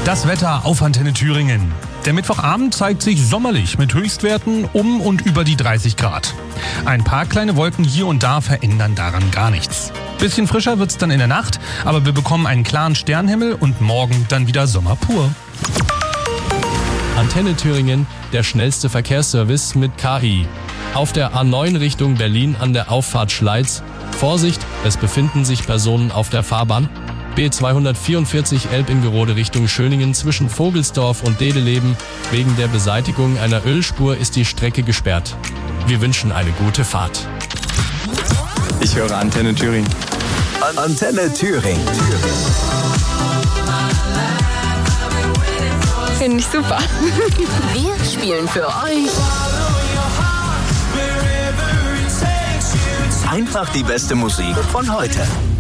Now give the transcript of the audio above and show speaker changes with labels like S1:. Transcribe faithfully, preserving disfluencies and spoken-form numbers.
S1: Das Wetter auf Antenne Thüringen. Der Mittwochabend zeigt sich sommerlich mit Höchstwerten um und über die dreißig Grad. Ein paar kleine Wolken hier und da verändern daran gar nichts. Bisschen frischer wird's dann in der Nacht, aber wir bekommen einen klaren Sternhimmel und morgen dann wieder Sommer pur.
S2: Antenne Thüringen, der schnellste Verkehrsservice mit K I. Auf der A neun Richtung Berlin an der Auffahrt Schleiz. Vorsicht, es befinden sich Personen auf der Fahrbahn. B zweihundertvierundvierzig Elbingerode Richtung Schöningen zwischen Vogelsdorf und Dedeleben. Wegen der Beseitigung einer Ölspur ist die Strecke gesperrt. Wir wünschen eine gute Fahrt.
S3: Ich höre Antenne Thüringen.
S4: Antenne Thüringen.
S5: Finde ich super.
S6: Wir spielen für euch
S4: Einfach die beste Musik von heute.